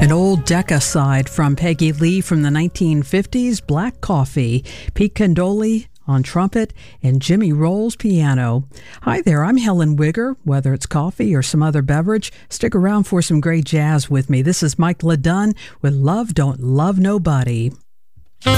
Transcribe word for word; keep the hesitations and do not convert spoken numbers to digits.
An old Decca side from Peggy Lee from the nineteen fifties, Black Coffee, Pete Condoli on trumpet, and Jimmy Rolls piano. Hi there, I'm Helen Wigger. Whether it's coffee or some other beverage, stick around for some great jazz with me. This is Mike LeDunn with Love Don't Love Nobody.